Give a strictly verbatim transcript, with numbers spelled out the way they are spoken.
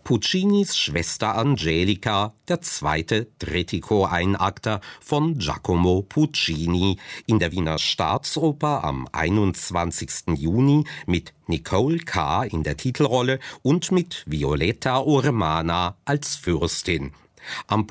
Puccinis Schwester Angelica, der zweite Trittico-Einakter von Giacomo Puccini, in der Wiener Staatsoper am einundzwanzigsten Juni mit Nicole K. in der Titelrolle und mit Violetta Ormana als Fürstin. Am